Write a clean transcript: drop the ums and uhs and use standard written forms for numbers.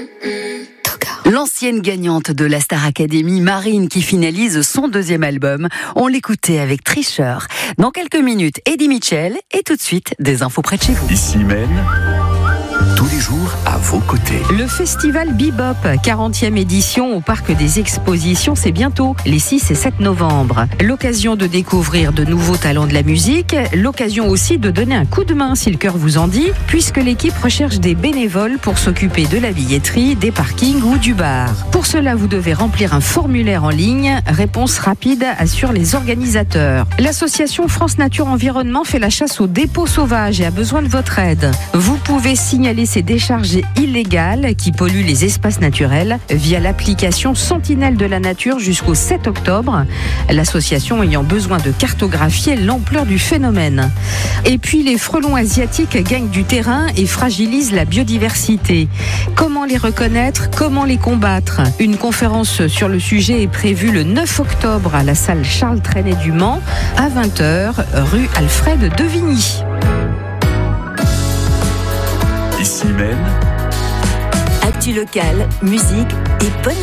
L'ancienne gagnante de la Star Academy, Marine, qui finalise son 2e album. On l'écoutait avec Tricheur. Dans quelques minutes, Eddie Mitchell et tout de suite, des infos près de chez vous. Ici Maine, tous les jours à vos côtés. Le festival Bebop, 40e édition au Parc des Expositions, c'est bientôt, les 6 et 7 novembre. L'occasion de découvrir de nouveaux talents de la musique, l'occasion aussi de donner un coup de main si le cœur vous en dit, puisque l'équipe recherche des bénévoles pour s'occuper de la billetterie, des parkings ou du bar. Pour cela, vous devez remplir un formulaire en ligne. Réponse rapide, assurent les organisateurs. L'association France Nature Environnement fait la chasse aux dépôts sauvages et a besoin de votre aide. Vous pouvez signaler ces décharges illégales qui polluent les espaces naturels via l'application Sentinelle de la Nature jusqu'au 7 octobre. L'association ayant besoin de cartographier l'ampleur du phénomène. Et puis les frelons asiatiques gagnent du terrain et fragilisent la biodiversité. Comment les reconnaître ? Comment les combattre ? Une conférence sur le sujet est prévue le 9 octobre à la salle Charles Trenet du Mans à 20h, rue Alfred de Vigny. Ici Maine, actu locale, musique et bonne